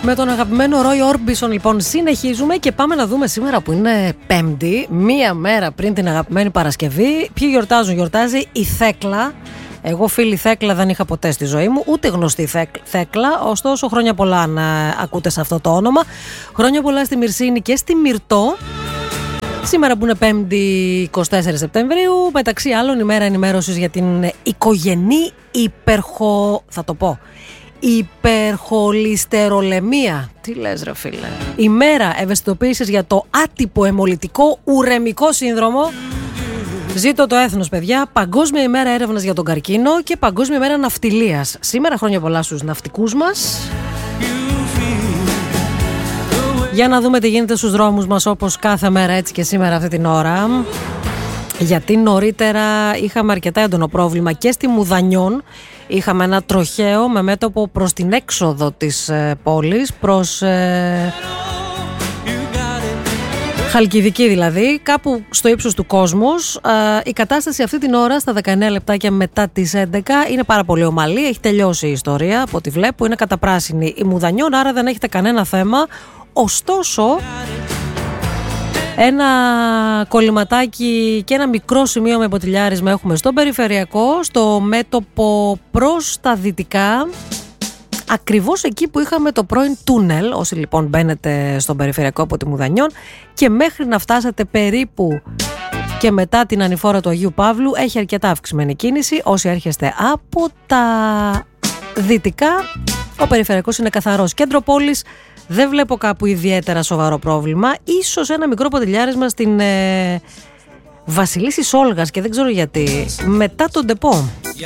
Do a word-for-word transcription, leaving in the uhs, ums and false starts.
Με τον αγαπημένο Ρόι Όρμπισον λοιπόν συνεχίζουμε και πάμε να δούμε σήμερα που είναι Πέμπτη, μία μέρα πριν την αγαπημένη Παρασκευή. Ποιοι γιορτάζουν? Γιορτάζει η Θέκλα. Εγώ φίλη Θέκλα δεν είχα ποτέ στη ζωή μου, ούτε γνωστή Θέκλα, ωστόσο χρόνια πολλά να ακούτε σε αυτό το όνομα. Χρόνια πολλά στη Μυρσίνη και στη Μυρτώ. Σήμερα που είναι Πέμπτη εικοστή τέταρτη Σεπτεμβρίου, μεταξύ άλλων ημέρα ενημέρωσης για την οικογενή υπερχο... θα το πω... υπερχολυστερολεμία. Τι λες ρε φίλε? Ημέρα ευαισθητοποίησης για το άτυπο αιμολυτικό ουρεμικό σύνδρομο. Ζήτω το έθνος, παιδιά. Παγκόσμια ημέρα έρευνας για τον καρκίνο και παγκόσμια ημέρα ναυτιλίας. Σήμερα χρόνια πολλά στους ναυτικούς μας. Για να δούμε τι γίνεται στους δρόμους μας, όπως κάθε μέρα, έτσι και σήμερα αυτή την ώρα. Γιατί νωρίτερα είχαμε αρκετά έντονο πρόβλημα και στη Μουδανιών. Είχαμε ένα τροχαίο με μέτωπο προς την έξοδο της ε, πόλης, προς ε, Χαλκιδική δηλαδή, κάπου στο ύψος του Κόσμους. Ε, η κατάσταση αυτή την ώρα, στα δεκαεννέα λεπτάκια μετά τις έντεκα, είναι πάρα πολύ ομαλή. Έχει τελειώσει η ιστορία, από ό,τι βλέπω. Είναι καταπράσινη η Μουδανιών, άρα δεν έχετε κανένα θέμα. Ωστόσο, ένα κολληματάκι και ένα μικρό σημείο με ποτηλιάρισμα έχουμε στον περιφερειακό, στο μέτωπο προς τα δυτικά, ακριβώς εκεί που είχαμε το πρώην τούνελ. Όσοι λοιπόν μπαίνετε στον περιφερειακό από τη Μουδανιών και μέχρι να φτάσετε περίπου και μετά την ανηφόρα του Αγίου Παύλου, έχει αρκετά αυξημένη κίνηση. Όσοι έρχεστε από τα δυτικά, ο περιφερειακός είναι καθαρός. Κέντρο πόλης δεν βλέπω κάπου ιδιαίτερα σοβαρό πρόβλημα. Ίσως ένα μικρό ποτηλιάρισμα στην ε, Βασιλίσσης Όλγας, και δεν ξέρω γιατί, μετά τον Ντεπό.